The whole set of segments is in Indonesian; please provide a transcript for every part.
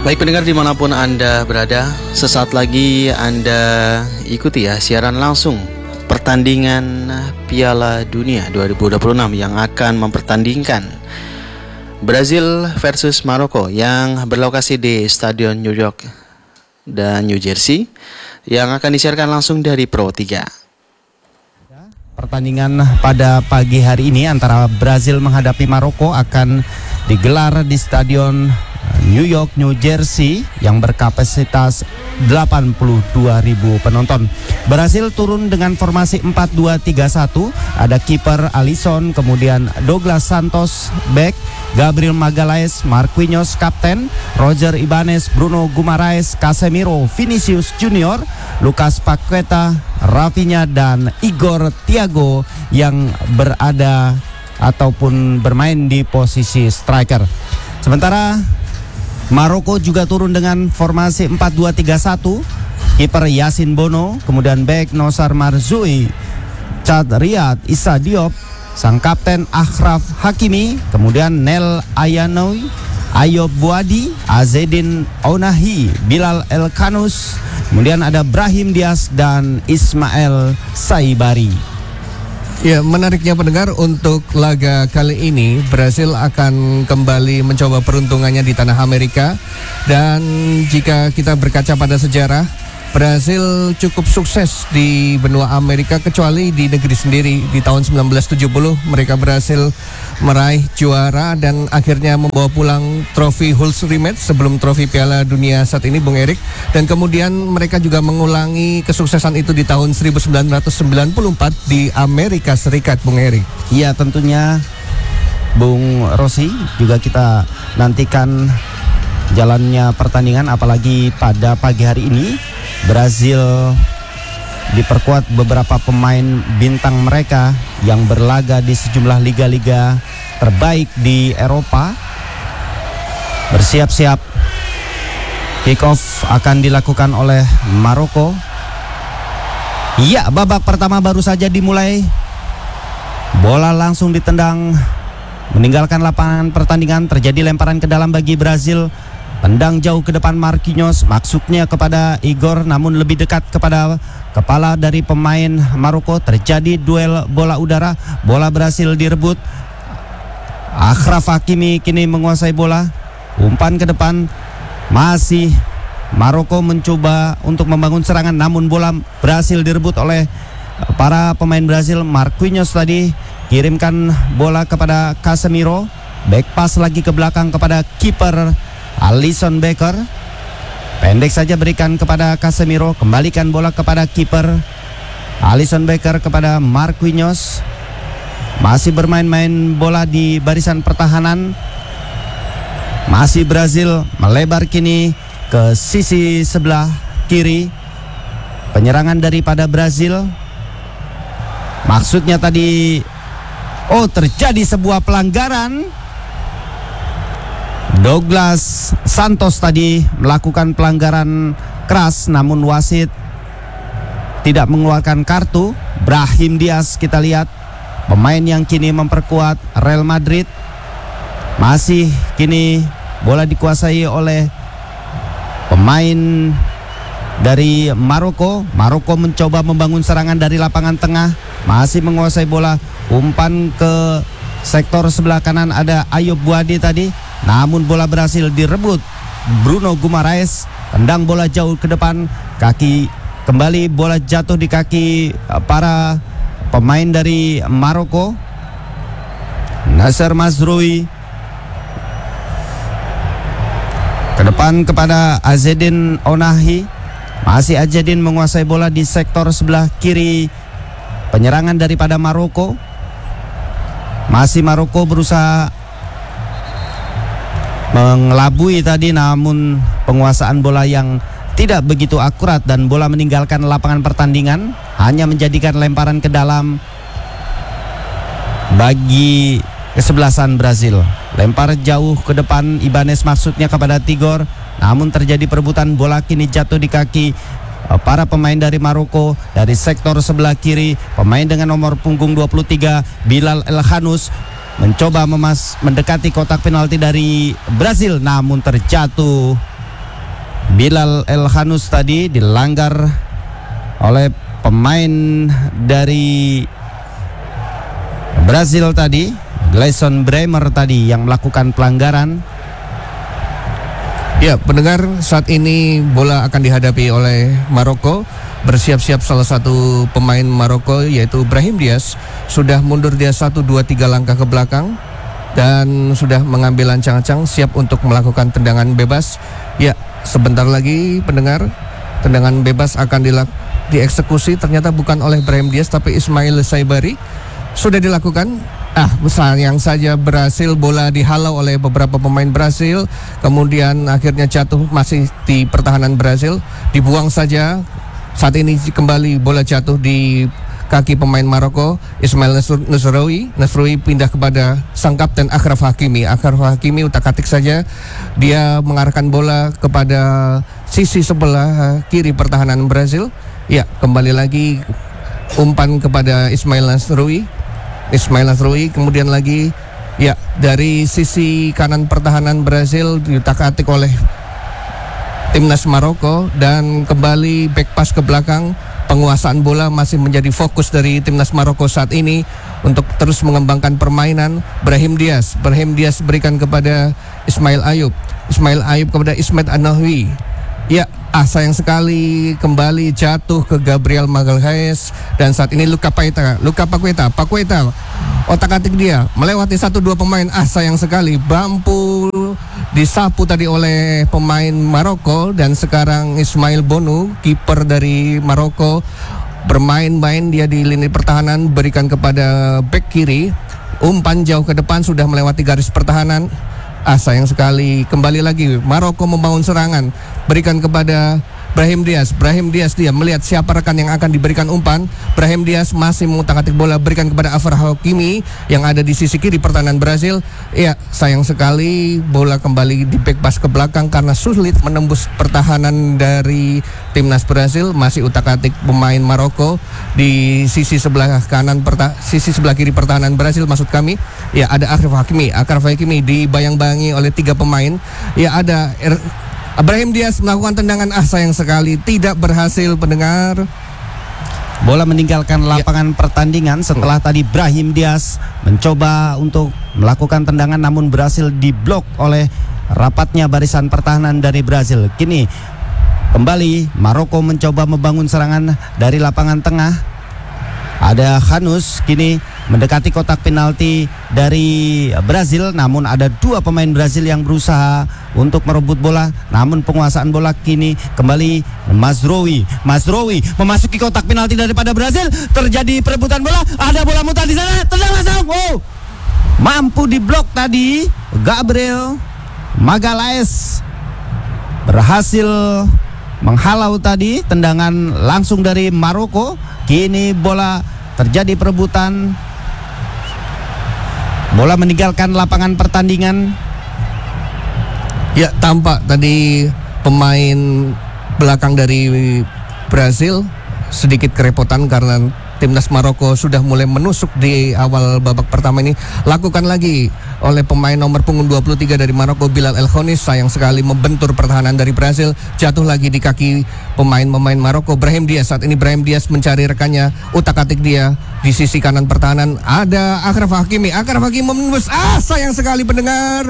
Baik pendengar dimanapun Anda berada, sesaat lagi Anda ikuti ya siaran langsung pertandingan Piala Dunia 2026 yang akan mempertandingkan Brazil versus Maroko yang berlokasi di Stadion New York dan New Jersey yang akan disiarkan langsung dari Pro 3. Pertandingan pada pagi hari ini antara Brazil menghadapi Maroko akan digelar di Stadion New York, New Jersey yang berkapasitas 82.000 penonton. Brazil turun dengan formasi 4-2-3-1. Ada kiper Alisson, kemudian Douglas Santos back, Gabriel Magalhaes, Marquinhos kapten, Roger Ibanez, Bruno Guimaraes, Casemiro, Vinicius Junior, Lucas Paqueta, Rafinha dan Igor Thiago yang berada ataupun bermain di posisi striker. Sementara Maroko juga turun dengan formasi 4-2-3-1. Kiper Yasin Bono, kemudian back Nosar Marzoui, Chad Riyad, Issa Diop, sang kapten Achraf Hakimi, kemudian Nel Ayanoui, Ayob Buadi, Azzedine Ounahi, Bilal El Khanous, kemudian ada Brahim Diaz dan Ismail Saibari. Ya, menariknya pendengar, untuk laga kali ini Brazil akan kembali mencoba peruntungannya di tanah Amerika. Dan jika kita berkaca pada sejarah, Brazil cukup sukses di benua Amerika kecuali di negeri sendiri. Di tahun 1970 mereka berhasil meraih juara dan akhirnya membawa pulang trofi Hulls Rematch sebelum trofi Piala Dunia saat ini, Bung Erik. Dan kemudian mereka juga mengulangi kesuksesan itu di tahun 1994 di Amerika Serikat, Bung Erik. Iya, tentunya Bung Rosi, juga kita nantikan jalannya pertandingan, apalagi pada pagi hari ini Brazil diperkuat beberapa pemain bintang mereka yang berlaga di sejumlah liga-liga terbaik di Eropa. Bersiap-siap, kick off akan dilakukan oleh Maroko. Iya, babak pertama baru saja dimulai. Bola langsung ditendang meninggalkan lapangan pertandingan. Terjadi lemparan ke dalam bagi Brazil. Tendang jauh ke depan Marquinhos, maksudnya kepada Igor, namun lebih dekat kepada kepala dari pemain Maroko. Terjadi duel bola udara, bola berhasil direbut. Achraf Hakimi kini menguasai bola, umpan ke depan. Masih Maroko mencoba untuk membangun serangan, namun bola berhasil direbut oleh para pemain Brazil. Marquinhos tadi kirimkan bola kepada Casemiro, back pass lagi ke belakang kepada kiper Alisson Becker. Pendek saja berikan kepada Casemiro, kembalikan bola kepada kiper Alisson Becker kepada Marquinhos. Masih bermain-main bola di barisan pertahanan. Masih Brazil melebar kini ke sisi sebelah kiri. Penyerangan daripada Brazil. Maksudnya tadi, terjadi sebuah pelanggaran. Douglas Santos tadi melakukan pelanggaran keras, namun wasit tidak mengeluarkan kartu. Brahim Diaz, kita lihat, pemain yang kini memperkuat Real Madrid. Masih kini bola dikuasai oleh pemain dari Maroko. Maroko mencoba membangun serangan dari lapangan tengah, masih menguasai bola. Umpan ke sektor sebelah kanan, ada Ayob Buadi tadi, namun bola berhasil direbut Bruno Guimaraes. Tendang bola jauh ke depan, kaki kembali, bola jatuh di kaki para pemain dari Maroko. Nosar Marzoui ke depan kepada Azzedine Ounahi. Masih Azzedine menguasai bola di sektor sebelah kiri penyerangan daripada Maroko. Masih Maroko berusaha mengelabui tadi, namun penguasaan bola yang tidak begitu akurat dan bola meninggalkan lapangan pertandingan, hanya menjadikan lemparan ke dalam bagi kesebelasan Brazil. Lempar jauh ke depan Ibanez, maksudnya kepada Tigor, namun terjadi perebutan bola, kini jatuh di kaki para pemain dari Maroko. Dari sektor sebelah kiri, pemain dengan nomor punggung 23 Bilal El Khanous mencoba mendekati kotak penalti dari Brazil, namun terjatuh Bilal El Khanous tadi dilanggar oleh pemain dari Brazil tadi, Gleison Bremer tadi yang melakukan pelanggaran. Ya, pendengar, saat ini bola akan dihadapi oleh Maroko. Bersiap-siap salah satu pemain Maroko yaitu Brahim Diaz sudah mundur, dia 1, 2, 3 langkah ke belakang dan sudah mengambil ancang-ancang siap untuk melakukan tendangan bebas. Ya, sebentar lagi pendengar, tendangan bebas akan dieksekusi. Ternyata bukan oleh Brahim Diaz tapi Ismail Saibari. Sudah dilakukan. Sayang saja berhasil, bola dihalau oleh beberapa pemain Brasil. Kemudian akhirnya jatuh masih di pertahanan Brasil. Dibuang saja. Saat ini kembali bola jatuh di kaki pemain Maroko, Ismail Nasraoui pindah kepada sang kapten Achraf Hakimi. Achraf Hakimi utak-atik saja, dia mengarahkan bola kepada sisi sebelah kiri pertahanan Brasil. Ya, kembali lagi umpan kepada Ismail Nasraoui, kemudian lagi ya dari sisi kanan pertahanan Brasil diutak-atik oleh timnas Maroko dan kembali back pass ke belakang. Penguasaan bola masih menjadi fokus dari timnas Maroko saat ini untuk terus mengembangkan permainan. Brahim Diaz berikan kepada Ismail Ayub kepada Ismet Anahui. Ya, sayang sekali kembali jatuh ke Gabriel Magalhaes dan saat ini Luka Paqueta otak-atik dia melewati 1-2 pemain. Sayang sekali bampu disapu tadi oleh pemain Maroko dan sekarang Ismail Bonu, kiper dari Maroko, bermain-main dia di lini pertahanan, berikan kepada bek kiri, umpan jauh ke depan sudah melewati garis pertahanan. Sayang sekali kembali lagi Maroko membangun serangan, berikan kepada Brahim Diaz dia melihat siapa rekan yang akan diberikan umpan. Brahim Diaz masih mengutak-atik bola, berikan kepada Achraf Hakimi yang ada di sisi kiri pertahanan Brasil. Ya, sayang sekali bola kembali di back pass ke belakang karena sulit menembus pertahanan dari timnas Brasil. Masih utak-atik pemain Maroko di sisi sebelah kanan sisi sebelah kiri pertahanan Brasil maksud kami. Ya, ada Achraf Hakimi dibayang-bayangi oleh 3 pemain. Ya, ada Brahim Diaz melakukan tendangan, sayang sekali tidak berhasil pendengar. Bola meninggalkan lapangan pertandingan setelah tadi Brahim Diaz mencoba untuk melakukan tendangan namun berhasil diblok oleh rapatnya barisan pertahanan dari Brasil. Kini kembali Maroko mencoba membangun serangan dari lapangan tengah. Ada Khanous kini mendekati kotak penalti dari Brasil, namun ada 2 pemain Brasil yang berusaha untuk merebut bola, namun penguasaan bola kini kembali Mazraoui memasuki kotak penalti daripada Brasil. Terjadi perebutan bola, ada bola mutar di sana, tendang langsung. Mampu diblok tadi. Gabriel Magalhaes berhasil menghalau tadi tendangan langsung dari Maroko. Kini bola terjadi perebutan. Bola meninggalkan lapangan pertandingan. Ya, tampak tadi pemain belakang dari Brasil sedikit kerepotan karena timnas Maroko sudah mulai menusuk di awal babak pertama ini. Lakukan lagi oleh pemain nomor punggung 23 dari Maroko, Bilal El Khanous. Sayang sekali membentur pertahanan dari Brasil. Jatuh lagi di kaki pemain Maroko. Brahim Diaz, saat ini Brahim Diaz mencari rekannya, utak-atik dia di sisi kanan pertahanan. Ada Achraf Hakimi menembus. Sayang sekali pendengar.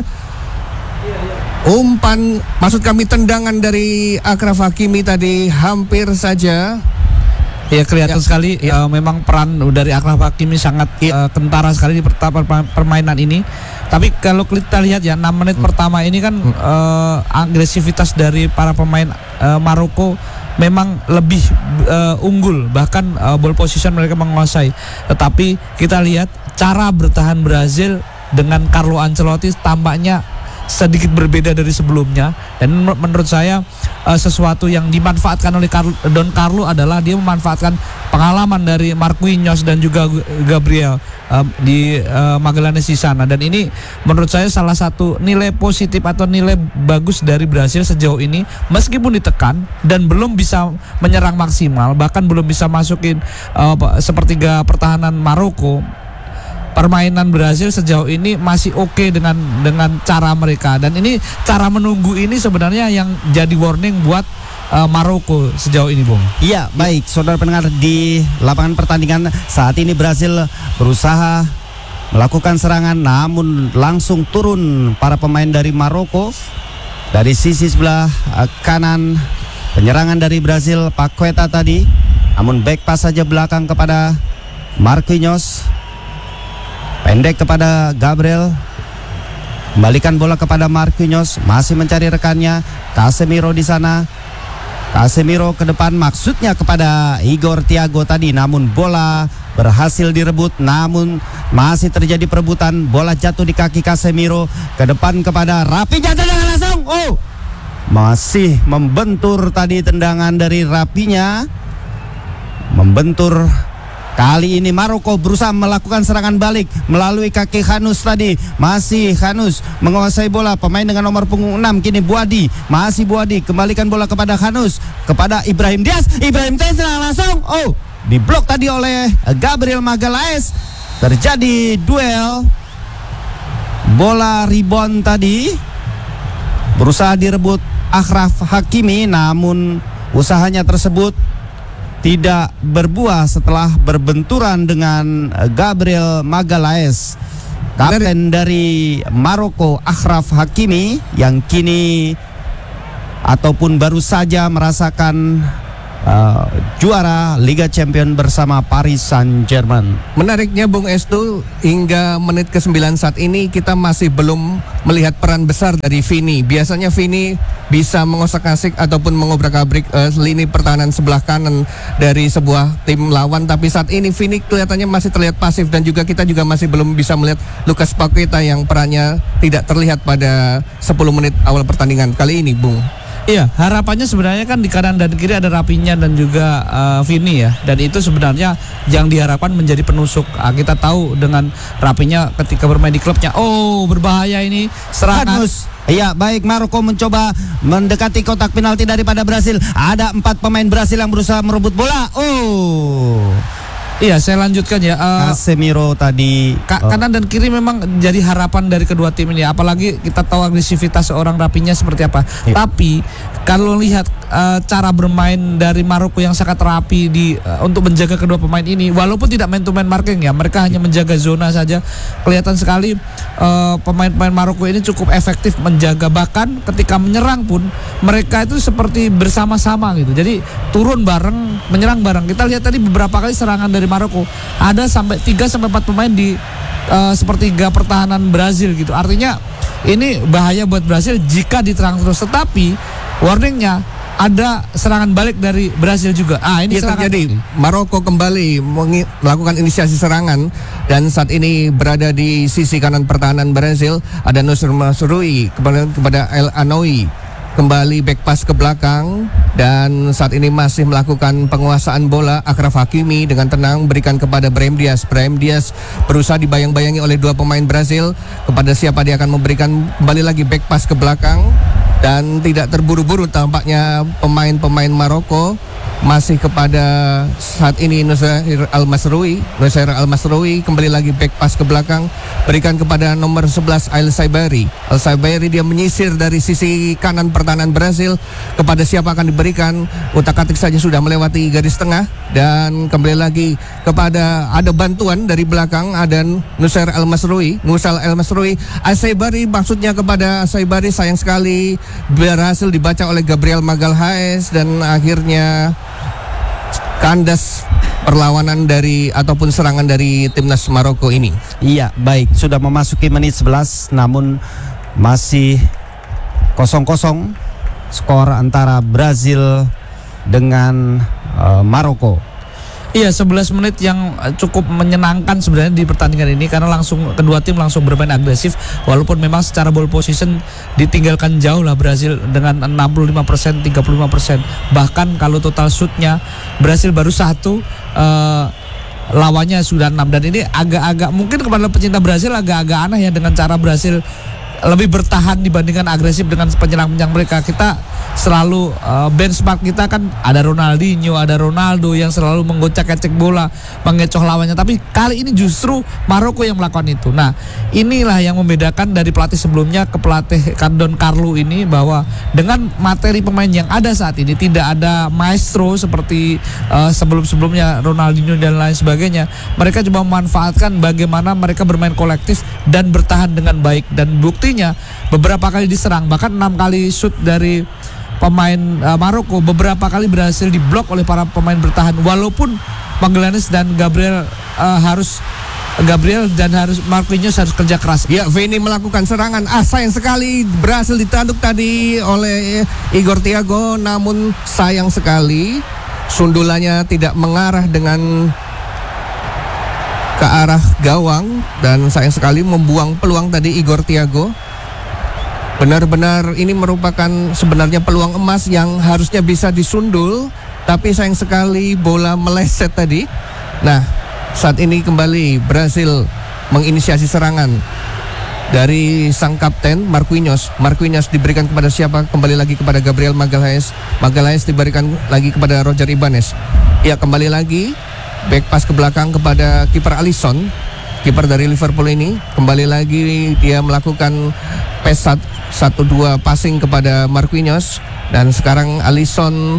Umpan, maksud kami tendangan dari Achraf Hakimi tadi hampir saja. Ya, kelihatan sekali memang peran dari Achraf Hakimi sangat kentara sekali di permainan ini. Tapi kalau kita lihat ya 6 menit pertama ini kan agresivitas dari para pemain Maroko memang lebih unggul, bahkan ball position mereka menguasai. Tetapi kita lihat cara bertahan Brazil dengan Carlo Ancelotti tampaknya sedikit berbeda dari sebelumnya, dan menurut saya sesuatu yang dimanfaatkan oleh Don Carlo adalah dia memanfaatkan pengalaman dari Marquinhos dan juga Gabriel di Magalhaes di sana, dan ini menurut saya salah satu nilai positif atau nilai bagus dari Brasil sejauh ini. Meskipun ditekan dan belum bisa menyerang maksimal, bahkan belum bisa masukin sepertiga pertahanan Maroko, permainan Brasil sejauh ini masih oke dengan cara mereka, dan ini cara menunggu ini sebenarnya yang jadi warning buat Maroko sejauh ini, Bung. Iya, baik saudara pendengar, di lapangan pertandingan saat ini Brasil berusaha melakukan serangan, namun langsung turun para pemain dari Maroko. Dari sisi sebelah kanan penyerangan dari Brasil, Paqueta tadi, namun back pass saja belakang kepada Marquinhos, pendek kepada Gabriel, kembalikan bola kepada Marquinhos, masih mencari rekannya Casemiro di sana. Casemiro ke depan, maksudnya kepada Igor Thiago tadi, namun bola berhasil direbut, namun masih terjadi perebutan. Bola jatuh di kaki Casemiro, ke depan kepada Rafinha, tendangan langsung. Oh, masih membentur tadi tendangan dari Rafinha, membentur. Kali ini Maroko berusaha melakukan serangan balik melalui kaki Khanous tadi. Masih Khanous menguasai bola. Pemain dengan nomor punggung 6 kini Buadi. Masih Buadi, kembalikan bola kepada Khanous, kepada Ibrahim Diaz. Ibrahim Diaz langsung. Oh, diblok tadi oleh Gabriel Magalhaes. Terjadi duel. Bola rebound tadi berusaha direbut Achraf Hakimi, namun usahanya tersebut tidak berbuah setelah berbenturan dengan Gabriel Magalhaes. Kapten dari Maroko, Achraf Hakimi, yang kini ataupun baru saja merasakan juara Liga Champions bersama Paris Saint-Germain. Menariknya Bung Estu, hingga menit ke-9 saat ini kita masih belum melihat peran besar dari Vini. Biasanya Vini bisa mengosak-asik ataupun mengobrak-abrik lini pertahanan sebelah kanan dari sebuah tim lawan, tapi saat ini Vini kelihatannya masih terlihat pasif, dan juga kita juga masih belum bisa melihat Lucas Paqueta yang perannya tidak terlihat pada 10 menit awal pertandingan kali ini, Bung. Iya, harapannya sebenarnya kan di kanan dan kiri ada Rafinha dan juga Vini ya. Dan itu sebenarnya yang diharapkan menjadi penusuk. Kita tahu dengan Rafinha ketika bermain di klubnya, oh berbahaya ini serangan. Iya, baik, Maroko mencoba mendekati kotak penalti daripada Brasil. Ada 4 pemain Brasil yang berusaha merebut bola. Oh. Iya, saya lanjutkan ya. Casemiro tadi. Kanan dan kiri memang jadi harapan dari kedua tim ini. Apalagi kita tahu agresivitas seorang Rafinha seperti apa. Iya. Tapi kalau lihat cara bermain dari Maroko yang sangat rapi untuk menjaga kedua pemain ini, walaupun tidak man to man marking ya, mereka hanya menjaga zona saja. Kelihatan sekali pemain-pemain Maroko ini cukup efektif menjaga, bahkan ketika menyerang pun mereka itu seperti bersama-sama gitu. Jadi turun bareng, menyerang bareng. Kita lihat tadi beberapa kali serangan dari Maroko ada sampai 3-4 pemain di sepertiga pertahanan Brazil gitu. Artinya ini bahaya buat Brazil jika diterang terus. Tetapi warningnya ada serangan balik dari Brazil juga. Ini terjadi. Maroko kembali melakukan inisiasi serangan, dan saat ini berada di sisi kanan pertahanan Brazil ada Nusr Mazraoui kepada El Anoui. Kembali back pass ke belakang, dan saat ini masih melakukan penguasaan bola Achraf Hakimi dengan tenang berikan kepada Brahim Diaz. Brahim Diaz berusaha dibayang-bayangi oleh 2 pemain Brazil kepada siapa dia akan memberikan. Kembali lagi back pass ke belakang, dan tidak terburu-buru tampaknya pemain-pemain Maroko. Masih kepada saat ini Nusayr Al-Mazraoui kembali lagi back pass ke belakang, berikan kepada nomor 11 Al Saibari. Al Saibari dia menyisir dari sisi kanan pertahanan Brazil, kepada siapa akan diberikan. Utak-atik saja sudah melewati garis tengah, dan kembali lagi kepada ada bantuan dari belakang, ada Nusayr Al-Mazraoui. Al Saibari maksudnya kepada Saibari, sayang sekali berhasil dibaca oleh Gabriel Magalhaes, dan akhirnya kandas perlawanan dari ataupun serangan dari timnas Maroko ini. Iya, baik, sudah memasuki menit 11, namun masih 0-0 skor antara Brazil dengan Maroko. Iya, 11 menit yang cukup menyenangkan sebenarnya di pertandingan ini, karena langsung kedua tim langsung bermain agresif, walaupun memang secara ball position ditinggalkan jauh lah Brazil dengan 65%, 35%. Bahkan kalau total shootnya Brazil baru 1, lawannya sudah 6, dan ini agak-agak mungkin kepada pecinta Brazil agak-agak aneh ya dengan cara Brazil lebih bertahan dibandingkan agresif dengan penyerang-penyerang mereka. Kita selalu benchmark kita kan ada Ronaldinho, ada Ronaldo yang selalu menggocek-gocek bola, mengecoh lawannya. Tapi kali ini justru Maroko yang melakukan itu. Nah, inilah yang membedakan dari pelatih sebelumnya ke pelatih Don Carlo ini, bahwa dengan materi pemain yang ada saat ini, tidak ada maestro seperti sebelum-sebelumnya Ronaldinho dan lain sebagainya. Mereka coba memanfaatkan bagaimana mereka bermain kolektif dan bertahan dengan baik. Dan buktinya beberapa kali diserang, bahkan 6 kali shoot dari pemain Maroko beberapa kali berhasil diblok oleh para pemain bertahan, walaupun Magalhaes dan harus Marquinhos harus kerja keras. Ya, Vini melakukan serangan. Sayang sekali berhasil ditanduk tadi oleh Igor Thiago, namun sayang sekali sundulannya tidak mengarah dengan ke arah gawang, dan sayang sekali membuang peluang tadi Igor Thiago. Benar-benar ini merupakan sebenarnya peluang emas yang harusnya bisa disundul, tapi sayang sekali bola meleset tadi. Nah, saat ini kembali Brasil menginisiasi serangan dari sang kapten Marquinhos. Marquinhos diberikan kepada siapa? Kembali lagi kepada Gabriel Magalhaes. Magalhaes diberikan lagi kepada Roger Ibanez. Ya, kembali lagi back pass ke belakang kepada kiper Alisson, kiper dari Liverpool ini. Kembali lagi dia melakukan pass 1-2 passing kepada Marquinhos, dan sekarang Alisson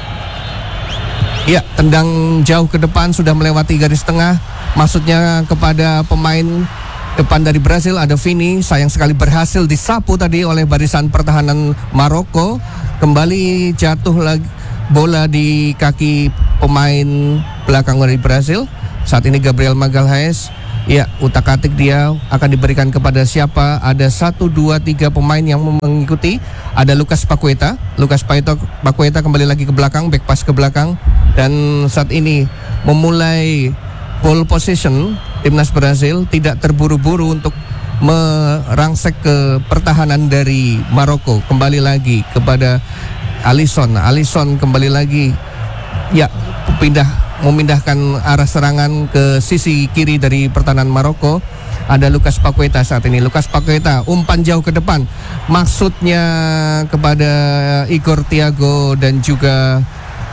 ya tendang jauh ke depan, sudah melewati garis tengah, maksudnya kepada pemain depan dari Brasil ada Vini. Sayang sekali berhasil disapu tadi oleh barisan pertahanan Maroko. Kembali jatuh lagi bola di kaki pemain belakang dari Brasil. Saat ini Gabriel Magalhaes, ya utak-atik dia akan diberikan kepada siapa? Ada 1, 2, 3 pemain yang mengikuti. Ada Lucas Paqueta kembali lagi ke belakang, back pass ke belakang. Dan saat ini memulai ball possession timnas Brasil, tidak terburu-buru untuk merangsek ke pertahanan dari Maroko. Kembali lagi kepada Alisson kembali lagi, ya memindahkan arah serangan ke sisi kiri dari pertahanan Maroko. Ada Lucas Paqueta saat ini. Lucas Paqueta umpan jauh ke depan, maksudnya kepada Igor Thiago dan juga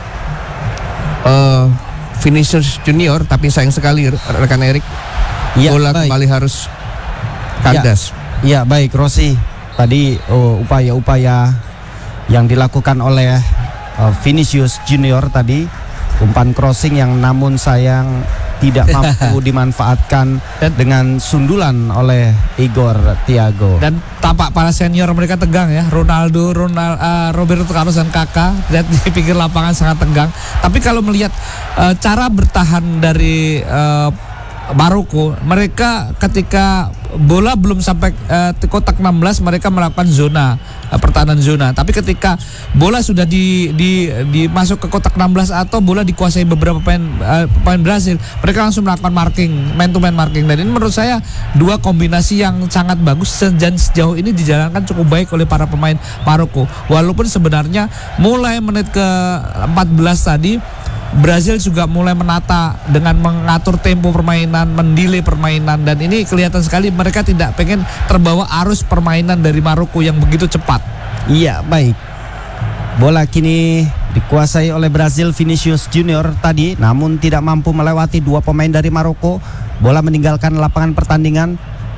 Vinicius Junior, tapi sayang sekali rekan Erik, bola kembali harus kandas. Ya, baik Rossi. Tadi upaya-upaya yang dilakukan oleh Vinicius Junior tadi, umpan crossing yang namun sayang tidak mampu dimanfaatkan dengan sundulan oleh Igor Thiago. Dan tampak para senior mereka tegang ya, Roberto Carlos dan Kakak, lihat di pinggir lapangan sangat tegang. Tapi kalau melihat cara bertahan dari Maroko, mereka ketika bola belum sampai kotak 16 mereka melakukan pertahanan zona. Tapi ketika bola sudah masuk ke kotak 16 atau bola dikuasai beberapa pemain Brasil, mereka langsung melakukan man to man marking. Dan ini menurut saya dua kombinasi yang sangat bagus dan sejauh ini dijalankan cukup baik oleh para pemain Maroko. Walaupun sebenarnya mulai menit ke 14 tadi Brazil juga mulai menata dengan mengatur tempo permainan, mendelay permainan, dan ini kelihatan sekali mereka tidak pengen terbawa arus permainan dari Maroko yang begitu cepat. Iya, baik. Bola kini dikuasai oleh Brazil. Vinicius Junior tadi namun tidak mampu melewati dua pemain dari Maroko. Bola meninggalkan lapangan pertandingan.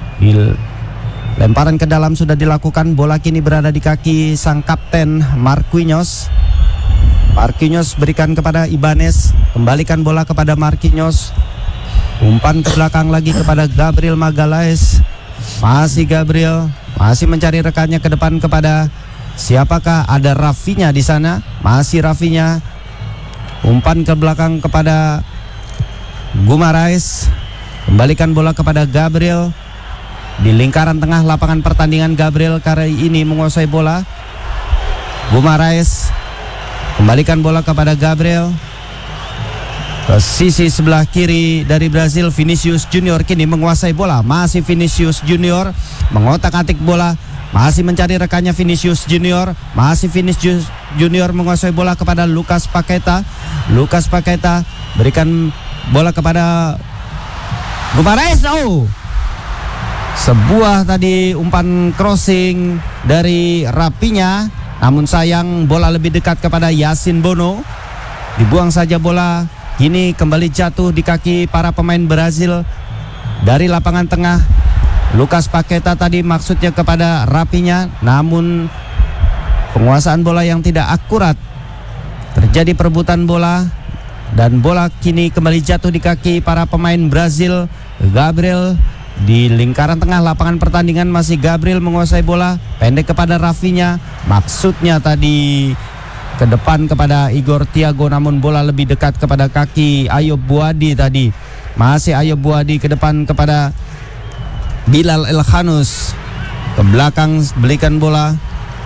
Lemparan ke dalam sudah dilakukan. Bola kini berada di kaki sang kapten Marquinhos. Marquinhos berikan kepada Ibanez, kembalikan bola kepada Marquinhos, umpan ke belakang lagi kepada Gabriel Magalhaes. Masih Gabriel, masih mencari rekannya ke depan kepada siapakah? Ada Rafinha di sana, masih Rafinha, umpan ke belakang kepada Guimaraes, kembalikan bola kepada Gabriel. Di lingkaran tengah lapangan pertandingan, Gabriel kali ini menguasai bola. Guimaraes kembalikan bola kepada Gabriel. Ke sisi sebelah kiri dari Brazil, Vinicius Junior kini menguasai bola. Masih Vinicius Junior mengotak-atik bola, masih mencari rekannya Vinicius Junior. Masih Vinicius Junior menguasai bola kepada Lucas Paqueta. Lucas Paqueta berikan bola kepada Guimaraes. Sebuah tadi umpan crossing dari Rafinha, Namun sayang bola lebih dekat kepada Yasin Bono. Dibuang saja bola. Kini kembali jatuh di kaki para pemain Brazil dari lapangan tengah. Lucas Paqueta tadi maksudnya kepada Rafinha, namun penguasaan bola yang tidak akurat. Terjadi perebutan bola dan bola kini kembali jatuh di kaki para pemain Brazil. Gabriel di lingkaran tengah lapangan pertandingan, masih Gabriel menguasai bola, pendek kepada Rafinha, maksudnya tadi ke depan kepada Igor Thiago, namun bola lebih dekat kepada kaki Ayub Buadi tadi. Masih Ayub Buadi ke depan kepada Bilal Elkhanous, ke belakang belikan bola.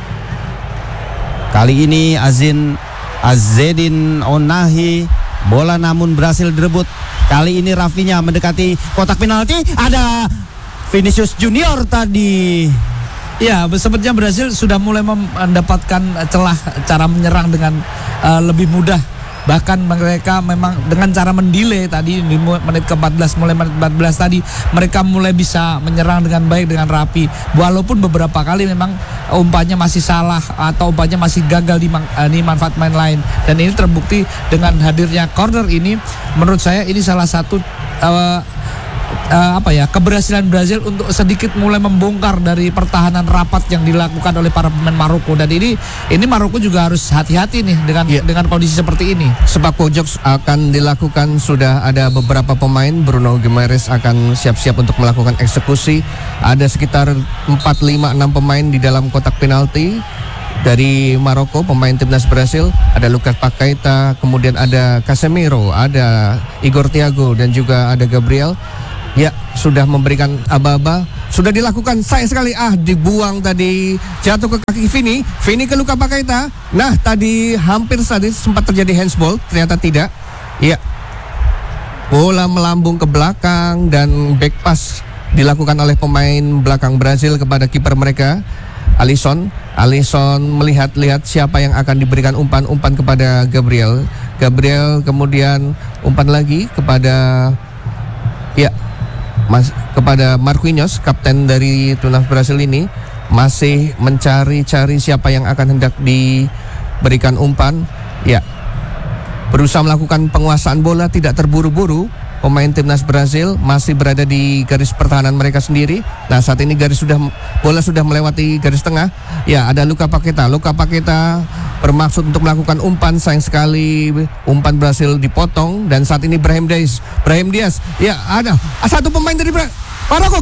Kali ini Azzedine Ounahi, bola namun berhasil direbut. Kali ini Rafinha mendekati kotak penalti, ada Vinicius Junior tadi. Ya, sepertinya Brazil sudah mulai mendapatkan celah cara menyerang dengan lebih mudah. Bahkan mereka memang dengan cara mendelay tadi di menit ke-14, mulai menit 14 tadi mereka mulai bisa menyerang dengan baik, dengan rapi. Walaupun beberapa kali memang umpannya masih salah atau umpannya masih gagal di manfaat main lain. Dan ini terbukti dengan hadirnya corner ini. Menurut saya ini salah satu keberhasilan Brazil untuk sedikit mulai membongkar dari pertahanan rapat yang dilakukan oleh para pemain Maroko. Dan ini Maroko juga harus hati-hati nih dengan kondisi seperti ini. Sepak pojok akan dilakukan, sudah ada beberapa pemain. Bruno Guimaraes akan siap-siap untuk melakukan eksekusi. Ada sekitar 4, 5, 6 pemain di dalam kotak penalti dari Maroko, pemain timnas Brasil. Ada Lucas Paqueta, kemudian ada Casemiro, ada Igor Thiago, dan juga ada Gabriel. Ya, sudah memberikan aba-aba. Sudah dilakukan, sayang sekali. Dibuang tadi, jatuh ke kaki Vini ke Lucas Paqueta. Nah, tadi hampir tadi sempat terjadi handsball, ternyata tidak. Ya, bola melambung ke belakang dan back pass dilakukan oleh pemain belakang Brazil kepada kiper mereka, Alisson melihat-lihat siapa yang akan diberikan umpan kepada Gabriel. Kemudian umpan lagi kepada kepada Marquinhos, kapten dari timnas Brasil ini, masih mencari-cari siapa yang akan hendak diberikan umpan. Ya, berusaha melakukan penguasaan bola, tidak terburu-buru. Pemain timnas Brasil masih berada di garis pertahanan mereka sendiri. Nah, saat ini bola sudah melewati garis tengah. Ya, ada Lucas Paqueta bermaksud untuk melakukan umpan, sayang sekali umpan Brasil dipotong. Dan saat ini Brahim Diaz. Ya, ada satu pemain dari Maroko,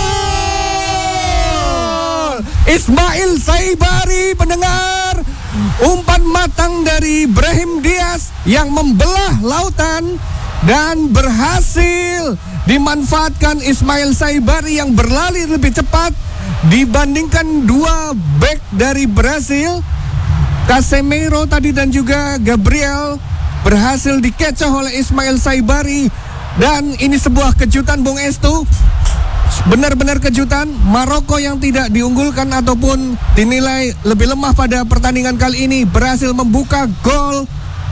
gol! Ismail Saibari, pendengar. Umpan matang dari Brahim Diaz yang membelah lautan dan berhasil dimanfaatkan Ismail Saibari yang berlari lebih cepat dibandingkan dua bek dari Brasil, Casemiro tadi dan juga Gabriel. Berhasil dikecoh oleh Ismail Saibari. Dan ini sebuah kejutan, Bung Estu. Benar-benar kejutan. Maroko yang tidak diunggulkan ataupun dinilai lebih lemah pada pertandingan kali ini berhasil membuka gol,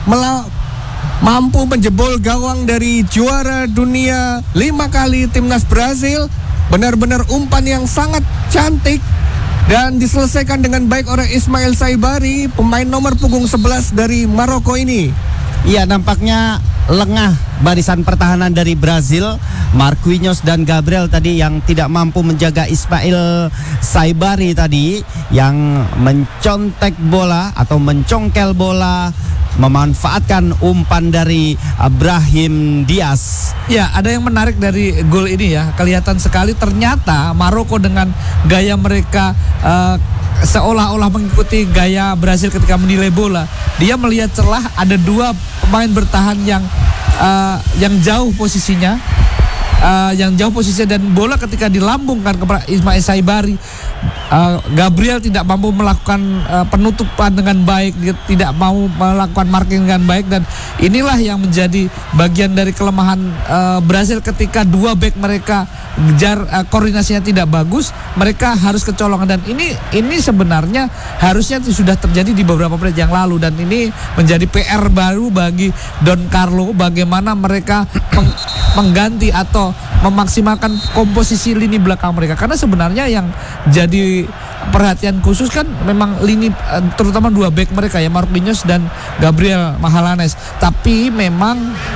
mampu menjebol gawang dari juara dunia 5 kali timnas Brazil. Benar-benar umpan yang sangat cantik dan diselesaikan dengan baik oleh Ismail Saibari, pemain nomor punggung 11 dari Maroko ini. Iya, nampaknya lengah barisan pertahanan dari Brazil. Marquinhos dan Gabriel tadi yang tidak mampu menjaga Ismail Saibari tadi, yang mencontek bola atau mencongkel bola, memanfaatkan umpan dari Brahim Diaz. Ya, ada yang menarik dari gol ini ya. Kelihatan sekali ternyata Maroko dengan gaya mereka seolah-olah mengikuti gaya Brasil ketika menilai bola. Dia melihat celah, ada dua pemain bertahan yang jauh posisinya. Dan bola ketika dilambungkan kepada Ismail Saibari, Gabriel tidak mampu melakukan penutupan dengan baik, dia tidak mau melakukan marking dengan baik. Dan inilah yang menjadi bagian dari kelemahan Brasil ketika dua back mereka koordinasinya tidak bagus, mereka harus kecolongan. Dan ini sebenarnya harusnya sudah terjadi di beberapa menit yang lalu, dan ini menjadi PR baru bagi Don Carlo, bagaimana mereka mengganti atau atau memaksimalkan komposisi lini belakang mereka. Karena sebenarnya yang jadi perhatian khusus kan memang lini terutama dua back mereka ya, Marquinhos dan Gabriel Magalhaes. Tapi memang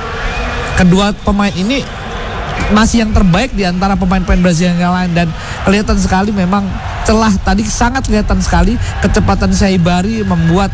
kedua pemain ini masih yang terbaik di antara pemain-pemain Brazil yang lain, dan kelihatan sekali memang celah tadi, sangat kelihatan sekali kecepatan Saibari membuat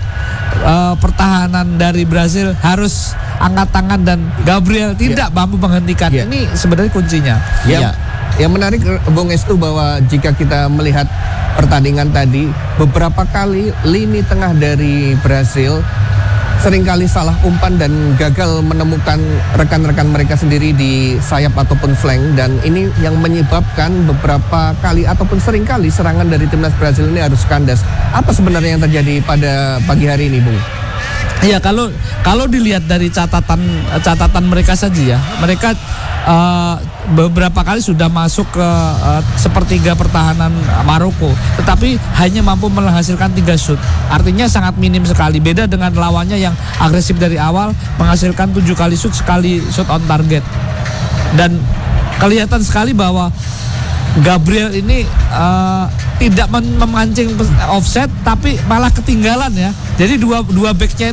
pertahanan dari Brazil harus angkat tangan dan Gabriel tidak mampu menghentikan. Ini sebenarnya kuncinya. Yang menarik Bung Estu bahwa jika kita melihat pertandingan tadi, beberapa kali lini tengah dari Brazil seringkali salah umpan dan gagal menemukan rekan-rekan mereka sendiri di sayap ataupun flank, dan ini yang menyebabkan beberapa kali ataupun seringkali serangan dari timnas Brazil ini harus kandas. Apa sebenarnya yang terjadi pada pagi hari ini, Bung? Iya, kalau dilihat dari catatan mereka saja ya, mereka beberapa kali sudah masuk ke sepertiga pertahanan Maroko, tetapi hanya mampu menghasilkan 3 shoot. Artinya sangat minim sekali. Beda dengan lawannya yang agresif dari awal, menghasilkan 7 kali shoot, sekali shoot on target. Dan kelihatan sekali bahwa Gabriel ini tidak memancing offset, tapi malah ketinggalan ya. Jadi dua backnya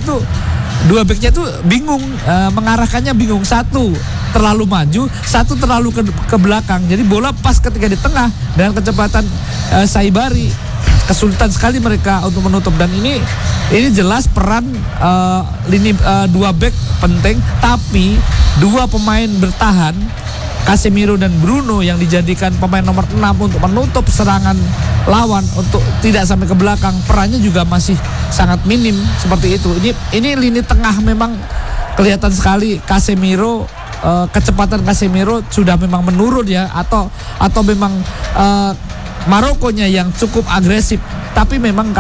itu bingung, mengarahkannya bingung. Satu terlalu maju, satu terlalu ke belakang. Jadi bola pas ketika di tengah dengan kecepatan Saibari, kesulitan sekali mereka untuk menutup. Dan ini jelas peran lini dua back penting, tapi dua pemain bertahan Casemiro dan Bruno yang dijadikan pemain nomor 6 untuk menutup serangan lawan untuk tidak sampai ke belakang, perannya juga masih sangat minim seperti itu. Ini lini tengah memang kelihatan sekali Casemiro, kecepatan Casemiro sudah memang menurun ya, atau memang Marokonya yang cukup agresif, tapi memang